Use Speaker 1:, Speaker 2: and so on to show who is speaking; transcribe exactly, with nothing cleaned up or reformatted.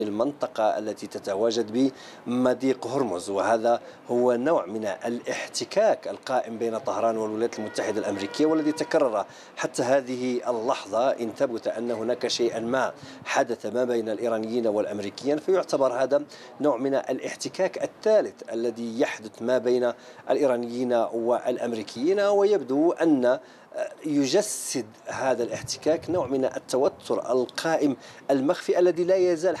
Speaker 1: المنطقة التي تتواجد بمضيق هرمز، وهذا هو نوع من الاحتكاك القائم بين طهران والولايات المتحدة الأمريكية، والذي تكرر حتى هذه اللحظة. إن ثبت أن هناك شيئا ما حدث ما بين الإيرانيين والأمريكيين، فيعتبر هذا نوع من الاحتكاك الثالث الذي يحدث ما بين الإيرانيين والأمريكيين، ويبدو أن يجسد هذا الاحتكاك نوع من التوتر القائم المخفي الذي لا يزال